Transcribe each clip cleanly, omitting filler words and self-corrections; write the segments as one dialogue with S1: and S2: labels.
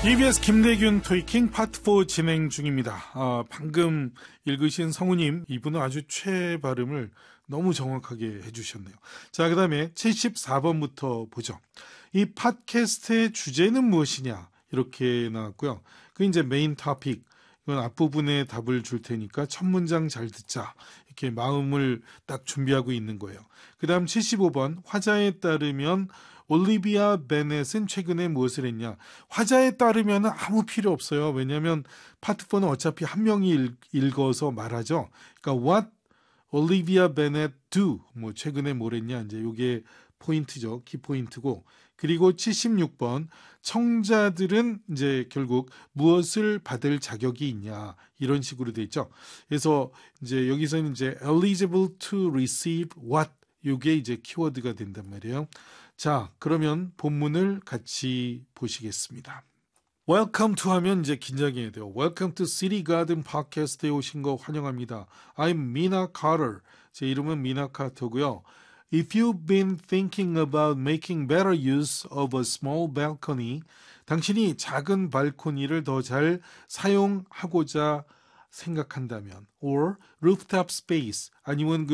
S1: EBS 김대균 토익킹 파트 4 진행 중입니다. 방금 읽으신 성우님, 이분은 아주 최 발음을 너무 정확하게 해주셨네요. 자, 그 다음에 74번부터 보죠. 이 팟캐스트의 주제는 무엇이냐, 이렇게 나왔고요. 그 이제 메인 토픽, 이건 앞부분에 답을 줄 테니까 첫 문장 잘 듣자, 이렇게 마음을 딱 준비하고 있는 거예요. 그 다음 75번, 화자에 따르면 올리비아 베넷은 최근에 무엇을 했냐. 화자에 따르면 아무 필요 없어요. 왜냐하면 파트 4는 어차피 한 명이 읽어서 말하죠. 그러니까 what 올리비아 베넷 do, 뭐 최근에 뭘 했냐, 이제 이게 포인트죠. 키포인트고. 그리고 76번, 청자들은 이제 결국 무엇을 받을 자격이 있냐, 이런 식으로 돼 있죠. 그래서 이제 여기서는 이제 eligible to receive what, 이게 이제 키워드가 된단 말이에요. 자, 그러면 본문을 같이 보시겠습니다. Welcome to 하면 이제 긴장해야 돼요. Welcome to City Garden Podcast에 오신 거 환영합니다. I'm Mina Carter. 제 이름은 미나 카터고요. If you've been thinking about making better use of a small balcony, 당신이 작은 발코니를 더 잘 사용하고자 생각한다면, or rooftop space, 아니면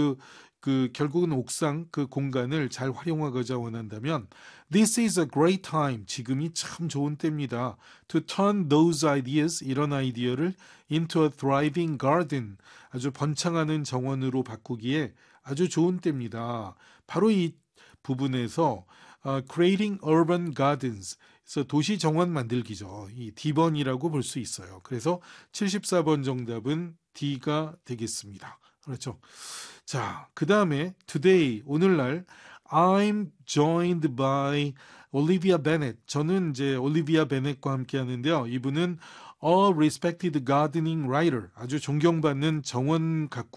S1: 결국은 옥상 그 공간을 잘 활용하고자 원한다면, This is a great time. 지금이 참 좋은 때입니다. To turn those ideas, 이런 아이디어를 into a thriving garden, 아주 번창하는 정원으로 바꾸기에 아주 좋은 때입니다. 바로 이 부분에서 creating urban gardens, 그래서 도시 정원 만들기죠. 이 D번이라고 볼 수 있어요. 그래서 74번 정답은 D가 되겠습니다. 그렇죠. 자, 그 다음에 today, 오늘날 I'm joined by Olivia Bennett. 저는 이제 올리비아 베넷과 함께 하는데요. 이분은 a respected gardening writer, 아주 존경받는 정원 가꾼